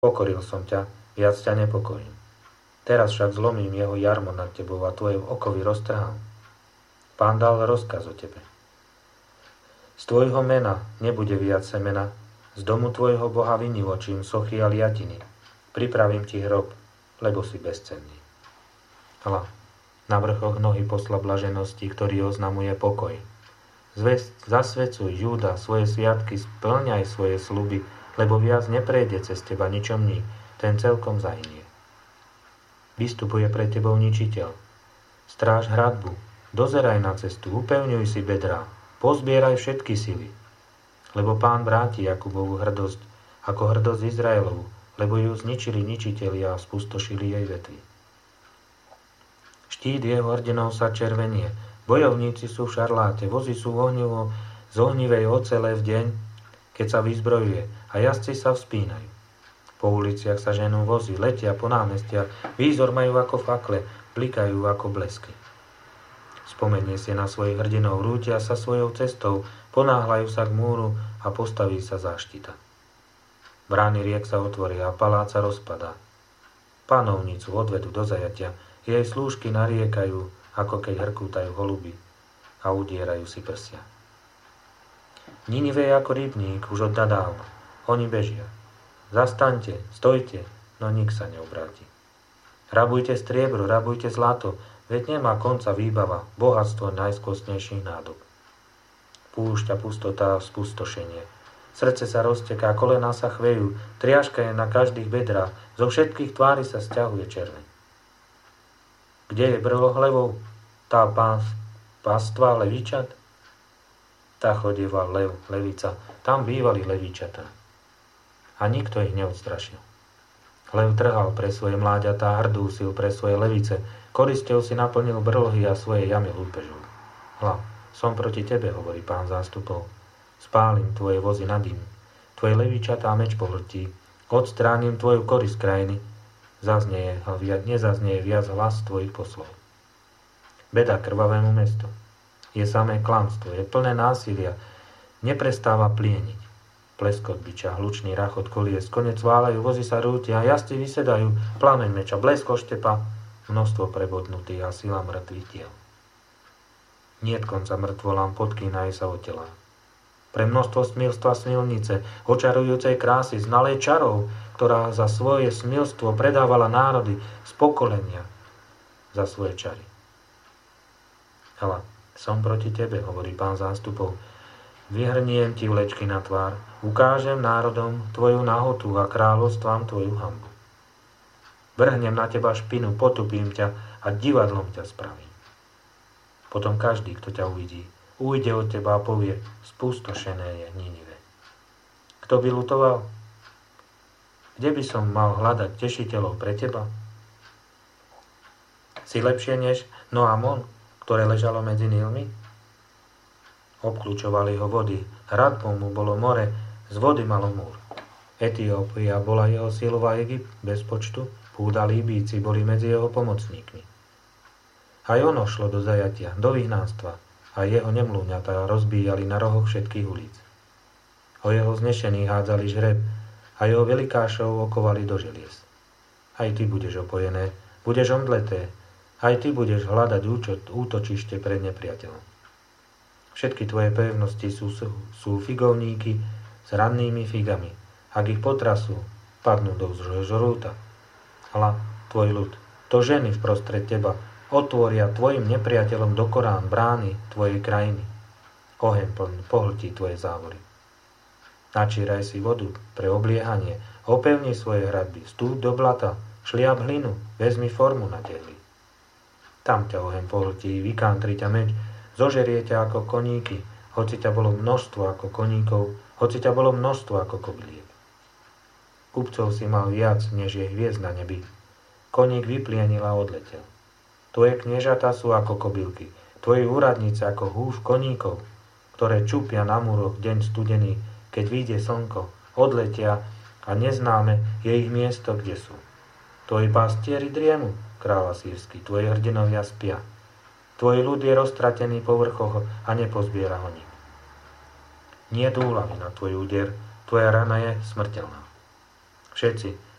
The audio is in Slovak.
Pokoril som ťa, viac ťa nepokojím. Teraz však zlomím jeho jarmo nad tebou a tvoje okovy roztrhám. Pán dal rozkaz o tebe. Z tvojho mena nebude viac semena, z domu tvojho Boha vynivočím sochy a liatiny. Pripravím ti hrob, lebo si bezcenný. Hla, na vrchoch nohy posla blaženosti, ktorý oznamuje pokoj. Zasvecuj, Júda, svoje sviatky, splňaj svoje sľuby, lebo viac neprejde cez teba ničomný, ten celkom zahynie. Vystupuje pred tebou ničiteľ. Stráž hradbu, dozeraj na cestu, upevňuj si bedrá, pozbieraj všetky sily. Lebo Pán vráti Jakubovu hrdosť, ako hrdosť Izraelovu, lebo ju zničili ničitelia a spustošili jej vetvy. Štít jeho hrdinov sa červenie, bojovníci sú v šarláte, vozy sú z ohnivej ocele v deň, keď sa vyzbrojuje a jazdci sa vzpínajú. Po uliciach sa ženú vozy, letia po námestiach, výzor majú ako fakle, blikajú ako blesky. Spomenie si na svojich hrdinov, rútia sa svojou cestou, ponáhľajú sa k múru a postaví sa záštita. Brány riek sa otvoria a palác sa rozpadá. Panovnicu odvedú do zajatia, jej slúžky nariekajú, ako keď hrkútajú holuby a udierajú si prsia. Ninive je ako rybník už od dávna. Oni bežia. Zastaňte, stojte, no nik sa neobráti. Rabujte striebro, rabujte zlato, veď nemá konca výbava, bohatstvo najskostnejších nádob. Púšťa pustota a spustošenie. Srdce sa rozteká, kolená sa chvejú, triaška je na každých bedrách, zo všetkých tvári sa sťahuje červeň. Kde je brlo hlevov? Tá pastva levičat? Tá chodieval lev, levica, tam bývali levičatá. A nikto ich neodstrašil. Lev trhal pre svoje mláďatá, hrdúsil pre svoje levice, korisťou si naplnil brlohy a svoje jamy lúpežov. Hľa, som proti tebe, hovorí Pán zástupov. Spálim tvoje vozy na dym, tvoje levičatá meč pohltí, odstránim tvoju korisť krajiny, nezaznieje viac hlas tvojich poslov. Beda krvavému mestu. Je samé klamstvo, je plné násilia, neprestáva plieniť. Pleskot biča, hlučný rachot kolies, konec váľajú, vozy sa rútia, jazdci vysedajú, plameň meča, blesk oštepa, množstvo prebodnutých a sila mŕtvych tiel. Niet konca mŕtvolám, podkýnajú sa o telá. Pre množstvo smilstva smilnice, očarujúcej krásy, znalej čarov, ktorá za svoje smilstvo predávala národy z pokolenia za svoje čary. Hľa, som proti tebe, hovorí Pán zástupov. Vyhrniem ti vlečky na tvár, ukážem národom tvoju nahotu a kráľovstvám tvoju hanbu. Vrhnem na teba špinu, potupím ťa a divadlom ťa spravím. Potom každý, kto ťa uvidí, ujde od teba a povie, spustošené je Ninive. Kto by lutoval? Kde by som mal hľadať tešiteľov pre teba? Si lepšie než Noamon, ktoré ležalo medzi Nílmi? Obklúčovali ho vody, hradbou mu bolo more, z vody malo múr. Etiópia bola jeho silová, Egypt bez počtu, Púda Líbíci boli medzi jeho pomocníkmi. Aj ono šlo do zajatia, do vyhnánstva, a jeho nemlúňatá rozbíjali na rohoch všetkých ulic. O jeho znešených hádzali žreb, a jeho velikášov okovali do želiez. Aj ty budeš opojené, budeš omdleté, aj ty budeš hľadať útočište pred nepriateľom. Všetky tvoje pevnosti sú figovníky s rannými figami. Ak ich potrasú, padnú do žrúta. Hľa, tvoj ľud, to ženy vprostred teba, otvoria tvojim nepriateľom do Korán brány tvojej krajiny. Oheň pohltí tvoje závory. Načíraj si vodu pre obliehanie, opevni svoje hradby, vstúp do blata, šliap hlinu, vezmi formu na tehli. Tam ťa oheň pohltí, vykantri ťa meč, zožerie ťa ako koníky, hoci ťa bolo množstvo ako koníkov, hoci ťa bolo množstvo ako kobyliek. Kupcov si mal viac, než je hviezd na nebi. Koník vyplienil a odletel. Tvoje kniežatá sú ako kobylky, tvoji úradníci ako húf koníkov, ktoré čupia na múroch deň studený, keď vyjde slnko, odletia a neznáme je ich miesto, kde sú. Tvoji pastieri driemu, kráľ asýrsky, tvoji hrdinovia spia. Tvoj ľud je roztratený po vrchoch a nepozbiera ho nik. Nie úľavy na tvoj úder, tvoja rana je smrteľná. Všetci,